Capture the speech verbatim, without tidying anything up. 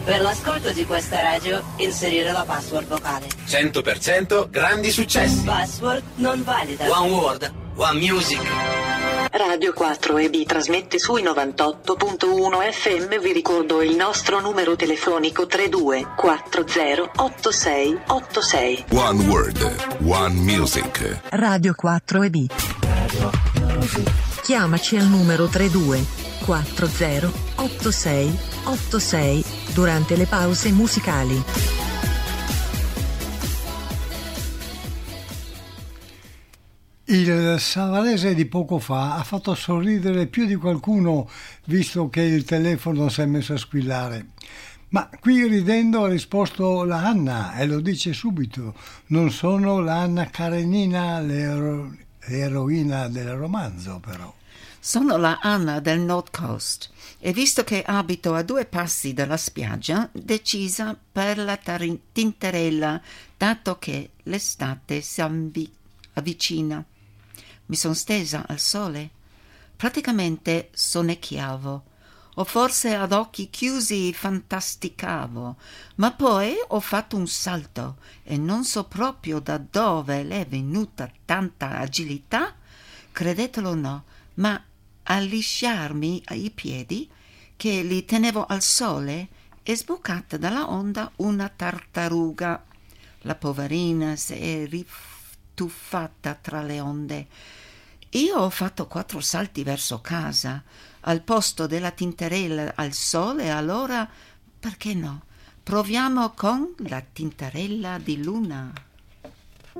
Per l'ascolto di questa radio, inserire la password vocale. cento per cento grandi successi. Password non valida. One word, one music. Radio quattro E B trasmette sui novantotto punto uno F M. Vi ricordo il nostro numero telefonico tre due quattro zero otto sei otto sei. One word, one music. Radio quattro E B. Chiamaci al numero tre due quattro zero otto sei otto sei durante le pause musicali. Il Savarese di poco fa ha fatto sorridere più di qualcuno, visto che il telefono si è messo a squillare. Ma qui ridendo ha risposto la Anna, e lo dice subito: non sono la Anna Karenina, l'ero- l'eroina del romanzo, però. Sono la Anna del North Coast e visto che abito a due passi dalla spiaggia, decisa per la tar- Tinterella, dato che l'estate si avvi- avvicina. Mi son stesa al sole. Praticamente sonnecchiavo, o forse ad occhi chiusi fantasticavo, ma poi ho fatto un salto e non so proprio da dove le è venuta tanta agilità, credetelo o no, ma a lisciarmi i piedi, che li tenevo al sole, è sbucata dalla onda una tartaruga. La poverina si è rituffata tra le onde. Io ho fatto quattro salti verso casa, al posto della Tinterella al sole, allora, perché no? Proviamo con la Tinterella di Luna.